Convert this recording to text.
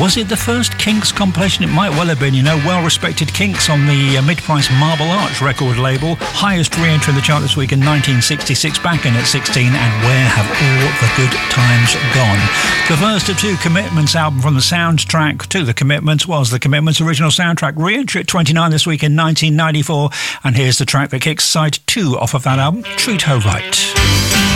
Was it the first Kinks compilation? It might well have been, well-respected Kinks on the mid-price Marble Arch record label. Highest re-entry in the chart this week in 1966, back in at 16, and where have all the good times gone? The first of two Commitments album from the soundtrack to The Commitments was The Commitments original soundtrack. Re-entry at 29 this week in 1994, and here's the track that kicks side 2 off of that album, Treat Her Right.